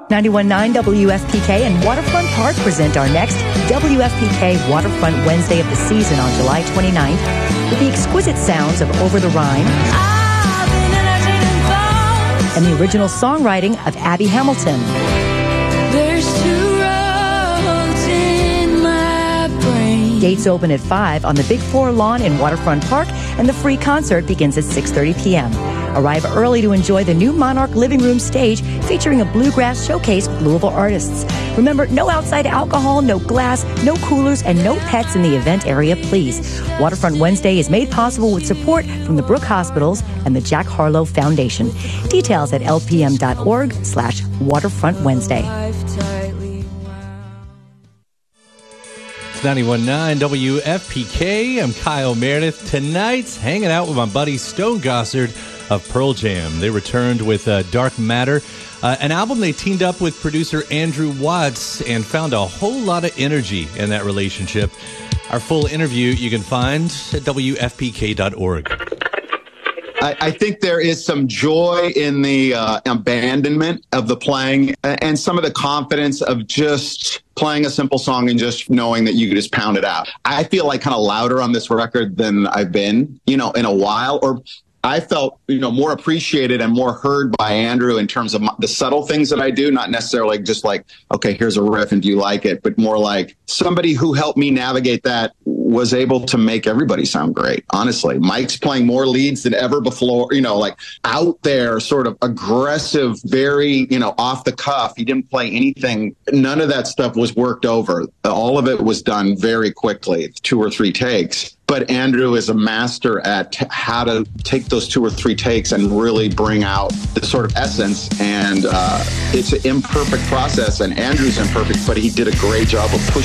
91.9 WFPK and Waterfront Park present our next WFPK Waterfront Wednesday of the season on July 29th with the exquisite sounds of Over the Rhine and the original songwriting of Abby Hamilton. There's two roads in my brain. Gates open at 5 on the Big 4 lawn in Waterfront Park, and the free concert begins at 6:30 p.m. Arrive early to enjoy the new Monarch Living Room stage featuring a bluegrass showcase with Louisville artists. Remember, no outside alcohol, no glass, no coolers, and no pets in the event area, please. Waterfront Wednesday is made possible with support from the Brooke Hospitals and the Jack Harlow Foundation. Details at lpm.org/Waterfront Wednesday. 91.9 WFPK. I'm Kyle Meredith. Tonight's hanging out with my buddy Stone Gossard of Pearl Jam. They returned with Dark Matter, an album they teamed up with producer Andrew Watts and found a whole lot of energy in that relationship. Our full interview you can find at WFPK.org. I think there is some joy in the abandonment of the playing and some of the confidence of just playing a simple song and just knowing that you could just pound it out. I feel like kind of louder on this record than I've been, in a while, or I felt, more appreciated and more heard by Andrew in terms of the subtle things that I do, not necessarily just like, okay, here's a riff and do you like it, but more like somebody who helped me navigate that was able to make everybody sound great. Honestly, Mike's playing more leads than ever before, like out there, sort of aggressive, very, off the cuff. He didn't play anything. None of that stuff was worked over. All of it was done very quickly, 2 or 3 takes. But Andrew is a master at how to take those 2 or 3 takes and really bring out the sort of essence. And it's an imperfect process, and Andrew's imperfect, but he did a great job of pushing